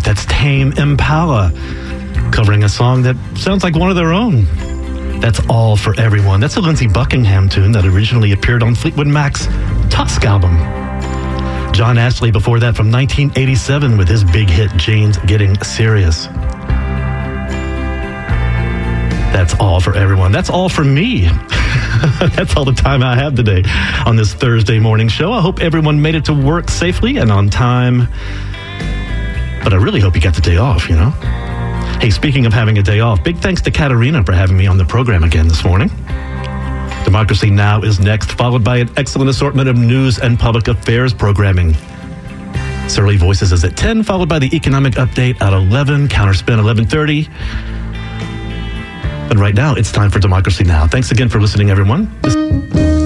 right, that's Tame Impala covering a song that sounds like one of their own. That's All for Everyone. That's a Lindsey Buckingham tune that originally appeared on Fleetwood Mac's Tusk album. John Ashley before that from 1987 with his big hit Jane's Getting Serious. That's All for Everyone. That's all for me. That's all the time I have today on this Thursday morning show. I hope everyone made it to work safely and on time. But I really hope you got the day off, you know? Hey, speaking of having a day off, big thanks to Katarina for having me on the program again this morning. Democracy Now! Is next, followed by an excellent assortment of news and public affairs programming. Surly Voices is at 10, followed by the economic update at 11, Counterspin 11:30. But right now, it's time for Democracy Now! Thanks again for listening, everyone.